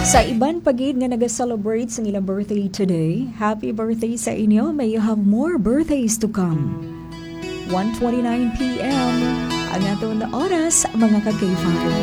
Sa iban pagid nga nag-celebrate sa ilang birthday today, happy birthday sa inyo. May you have more birthdays to come. 1:29 p.m. ang aton na oras, mga ka-K5.